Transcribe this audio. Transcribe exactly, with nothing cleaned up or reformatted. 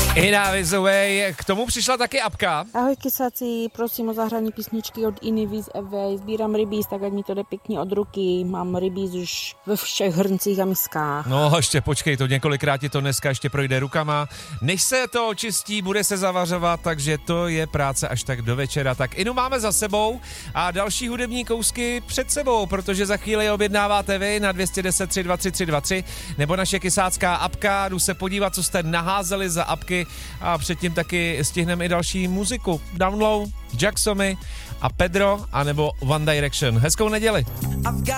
Ina With Away, k tomu přišla taky apka. Ahoj kysáci, prosím o zahrání písničky od Iny With Away. Sbírám rybíz, tak ať mi to jde pěkně od ruky. Mám rybíz už ve všech hrncích a miskách. No ještě počkej, to několikrát ti to dneska ještě projde rukama. Než se to očistí, bude se zavařovat, takže to je práce až tak do večera. Tak Inu máme za sebou a další hudební kousky před sebou, protože za chvíli objednáváte vy na dvě stě deset tři dva tři tři dva tři nebo naše kysácká apka. Jdu se podívat, co jste naházeli za apky a předtím taky stihneme i další muziku. Down Low, Jacksomy a Pedro, anebo One Direction. Hezkou neděli.